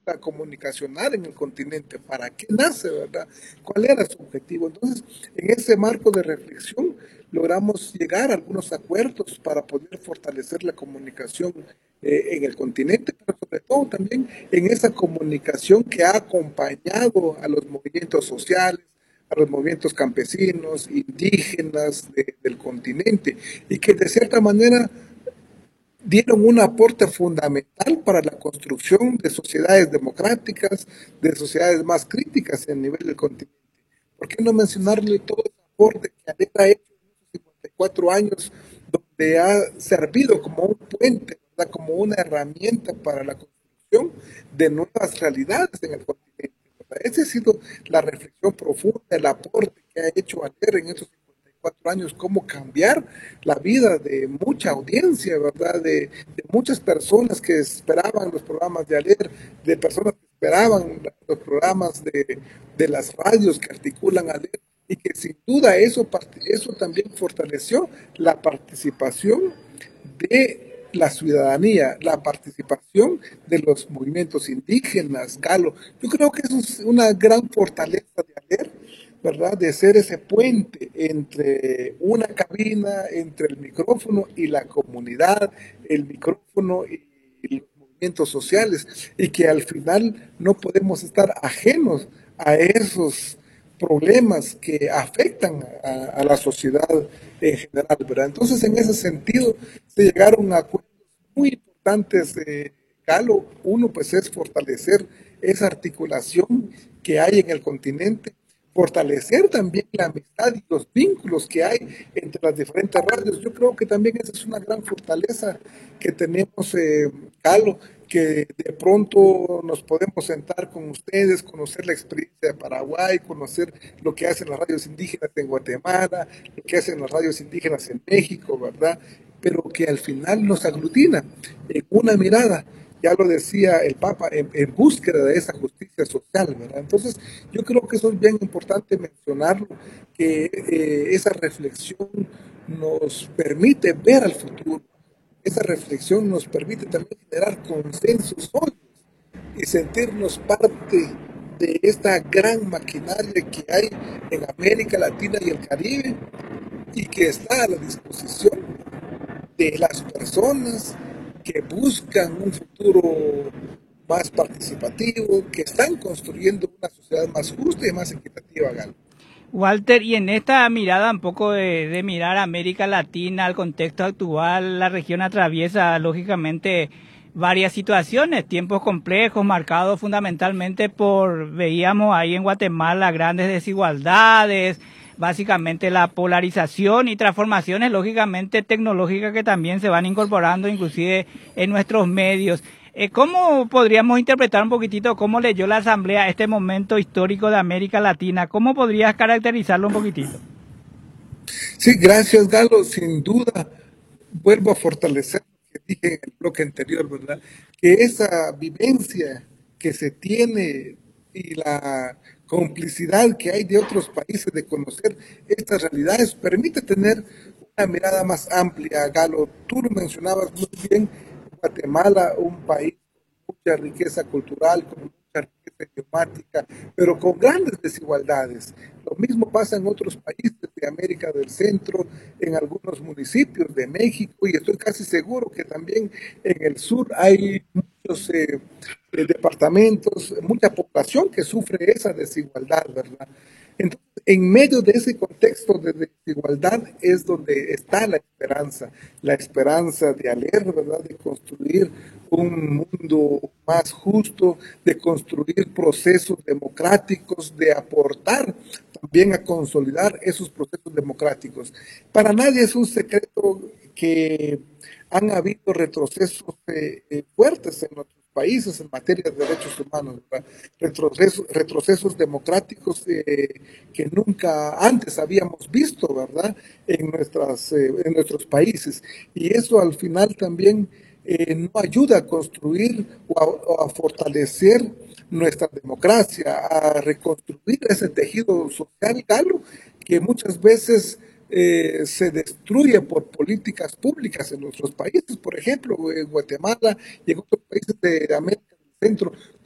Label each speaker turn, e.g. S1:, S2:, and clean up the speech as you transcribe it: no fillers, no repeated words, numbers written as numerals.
S1: comunicacional en el continente, ¿para qué nace, verdad? ¿Cuál era su objetivo? Entonces, en ese marco de reflexión, logramos llegar a algunos acuerdos para poder fortalecer la comunicación en el continente, pero sobre todo también en esa comunicación que ha acompañado a los movimientos sociales, a los movimientos campesinos, indígenas del continente, y que de cierta manera dieron un aporte fundamental para la construcción de sociedades democráticas, de sociedades más críticas a nivel del continente. ¿Por qué no mencionarle todo el aporte que ALER ha hecho en estos 54 años, donde ha servido como un puente, ¿verdad? Como una herramienta para la construcción de nuevas realidades en el continente? ¿Verdad? Esa ha sido la reflexión profunda, el aporte que ha hecho ALER en estos 54 años, cómo cambiar la vida de mucha audiencia, ¿verdad? De muchas personas que esperaban los programas de ALER, de personas que esperaban los programas de las radios que articulan ALER, y que sin duda eso también fortaleció la participación de la ciudadanía, la participación de los movimientos indígenas, Galo. Yo creo que eso es una gran fortaleza de ALER, ¿verdad? De ser ese puente entre una cabina, entre el micrófono y la comunidad, el micrófono y los movimientos sociales, y que al final no podemos estar ajenos a esos problemas que afectan a la sociedad en general, ¿verdad? Entonces, en ese sentido, se llegaron a acuerdos muy importantes, Galo. Uno, pues, es fortalecer esa articulación que hay en el continente, fortalecer también la amistad y los vínculos que hay entre las diferentes radios. Yo creo que también esa es una gran fortaleza que tenemos, Galo, que de pronto nos podemos sentar con ustedes, conocer la experiencia de Paraguay, conocer lo que hacen las radios indígenas en Guatemala, lo que hacen las radios indígenas en México, ¿verdad? Pero que al final nos aglutina en una mirada, ya lo decía el Papa, en búsqueda de esa justicia social, ¿verdad? Entonces, yo creo que eso es bien importante mencionarlo, que esa reflexión nos permite ver al futuro, esa reflexión nos permite también generar consensos sólidos y sentirnos parte de esta gran maquinaria que hay en América Latina y el Caribe, y que está a la disposición de las personas que buscan un futuro más participativo, que están construyendo una sociedad más justa y más equitativa, Galo.
S2: Walter, y en esta mirada un poco de mirar a América Latina, al contexto actual, la región atraviesa lógicamente varias situaciones, tiempos complejos, marcados fundamentalmente por, veíamos ahí en Guatemala, grandes desigualdades, básicamente la polarización y transformaciones lógicamente tecnológicas que también se van incorporando inclusive en nuestros medios. ¿Cómo podríamos interpretar un poquitito cómo leyó la Asamblea este momento histórico de América Latina? ¿Cómo podrías caracterizarlo un poquitito?
S1: Sí, gracias, Galo. Sin duda, vuelvo a fortalecer lo que dije en el bloque anterior, ¿verdad? Que esa vivencia que se tiene y la complicidad que hay de otros países de conocer estas realidades permite tener una mirada más amplia, Galo. Tú lo mencionabas muy bien, Guatemala, un país con mucha riqueza cultural, con mucha riqueza idiomática, pero con grandes desigualdades. Lo mismo pasa en otros países de América del Centro, en algunos municipios de México, y estoy casi seguro que también en el sur hay muchos departamentos, mucha población que sufre esa desigualdad, ¿verdad? Entonces, en medio de ese contexto de desigualdad es donde está la esperanza de ALER, ¿verdad? De construir un mundo más justo, de construir procesos democráticos, de aportar también a consolidar esos procesos democráticos. Para nadie es un secreto que han habido retrocesos fuertes en nuestros países en materia de derechos humanos, ¿verdad? Retrocesos democráticos que nunca antes habíamos visto, ¿verdad? En nuestros países. Y eso al final también no ayuda a construir o a fortalecer nuestra democracia, a reconstruir ese tejido social, Galo, que muchas veces se destruye por políticas públicas en nuestros países, por ejemplo, en Guatemala y en otros países de América del Centro,